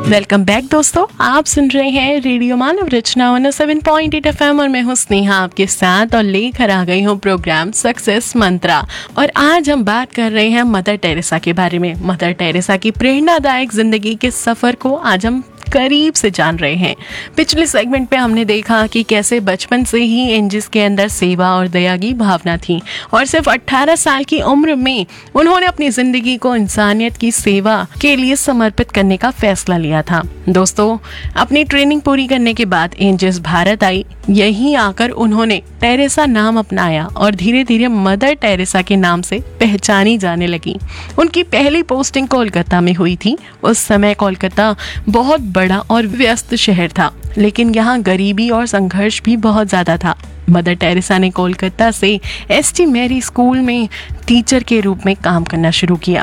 Welcome back दोस्तों, आप सुन रहे हैं रेडियो मानव रचना 107.8 FM और मैं हूं स्नेहा आपके साथ और लेकर आ गई हूं प्रोग्राम सक्सेस मंत्रा। और आज हम बात कर रहे हैं मदर टेरेसा के बारे में। मदर टेरेसा की प्रेरणादायक जिंदगी के सफर को आज हम करीब से जान रहे हैं। पिछले सेगमेंट पे हमने देखा कि कैसे बचपन से ही एंजिस के अंदर सेवा और दया की भावना थी और सिर्फ 18 साल की उम्र में उन्होंने अपनी जिंदगी को इंसानियत की सेवा के लिए समर्पित करने का फैसला लिया था। दोस्तों, अपनी ट्रेनिंग पूरी करने के बाद एंजिस भारत आई। यहीं आकर उन्होंने टेरेसा नाम अपनाया और धीरे धीरे मदर टेरेसा के नाम से पहचानी जाने लगी। उनकी पहली पोस्टिंग कोलकाता में हुई थी। उस समय कोलकाता बहुत बड़ा और व्यस्त शहर था, लेकिन यहाँ गरीबी और संघर्ष भी बहुत ज्यादा था। मदर टेरेसा ने कोलकाता से एसटी मैरी स्कूल में टीचर के रूप में काम करना शुरू किया।